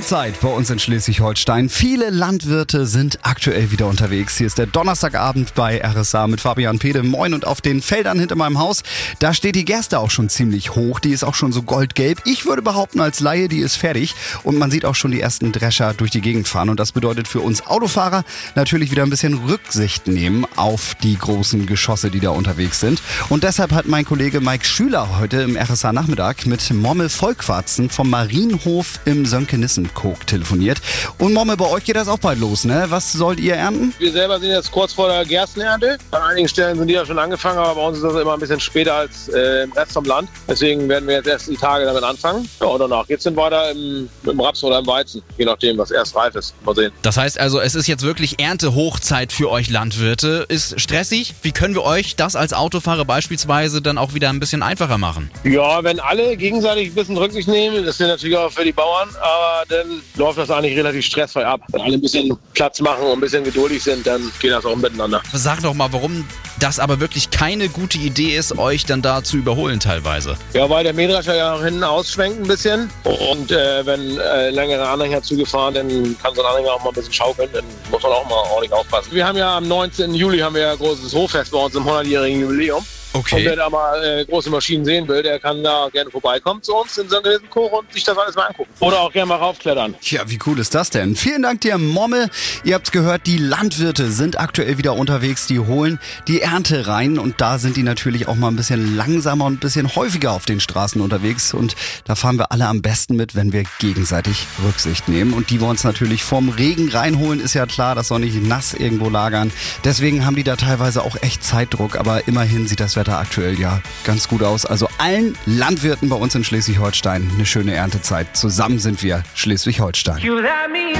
Erntezeit bei uns in Schleswig-Holstein. Viele Landwirte sind aktuell wieder unterwegs. Hier ist der Donnerstagabend bei RSA mit Fabian Pede. Moin, und auf den Feldern hinter meinem Haus, da steht die Gerste auch schon ziemlich hoch. Die ist auch schon so goldgelb. Ich würde behaupten als Laie, die ist fertig. Und man sieht auch schon die ersten Drescher durch die Gegend fahren. Und das bedeutet für uns Autofahrer natürlich wieder ein bisschen Rücksicht nehmen auf die großen Geschosse, die da unterwegs sind. Und deshalb hat mein Kollege Mike Schüler heute im RSA Nachmittag mit Mommel Volkwarzen vom Marienhof im Sönke-Nissenkog telefoniert. Und Mommel, bei euch geht das auch bald los, ne? Was sollt ihr ernten? Wir selber sind jetzt kurz vor der Gerstenernte. An einigen Stellen sind die ja schon angefangen, aber bei uns ist das immer ein bisschen später als im Rest vom Land. Deswegen werden wir jetzt erst die Tage damit anfangen. Ja, und danach geht's dann weiter mit dem Raps oder im Weizen, je nachdem, was erst reif ist. Mal sehen. Das heißt also, es ist jetzt wirklich Erntehochzeit für euch Landwirte. Ist stressig? Wie können wir euch das als Autofahrer beispielsweise dann auch wieder ein bisschen einfacher machen? Ja, wenn alle gegenseitig ein bisschen Rücksicht nehmen, das ist natürlich auch für die Bauern, aber dann läuft das eigentlich relativ stressfrei ab. Wenn alle ein bisschen Platz machen und ein bisschen geduldig sind, dann geht das auch miteinander. Sag doch mal, warum das aber wirklich keine gute Idee ist, euch dann da zu überholen teilweise. Ja, weil der Mähdrescher ja auch hinten ausschwenkt ein bisschen und wenn längere Anhänger zugefahren, dann kann so ein Anhänger auch mal ein bisschen schaukeln, dann muss man auch mal ordentlich aufpassen. Wir haben ja am 19. Juli haben wir ja ein großes Hoffest bei uns im 100-jährigen Jubiläum. Okay. Und wer da mal große Maschinen sehen will, der kann da gerne vorbeikommen zu uns in Sönke-Nissenkog und sich das alles mal angucken. Oder auch gerne mal raufklettern. Ja, wie cool ist das denn? Vielen Dank dir, Mommel. Ihr habt's gehört, die Landwirte sind aktuell wieder unterwegs. Die holen die Ernte rein und da sind die natürlich auch mal ein bisschen langsamer und ein bisschen häufiger auf den Straßen unterwegs. Und da fahren wir alle am besten mit, wenn wir gegenseitig Rücksicht nehmen. Und die wir uns natürlich vom Regen reinholen, ist ja klar, das soll nicht nass irgendwo lagern. Deswegen haben die da teilweise auch echt Zeitdruck. Aber immerhin sieht das Wetter aktuell ja ganz gut aus. Also allen Landwirten bei uns in Schleswig-Holstein eine schöne Erntezeit. Zusammen sind wir Schleswig-Holstein.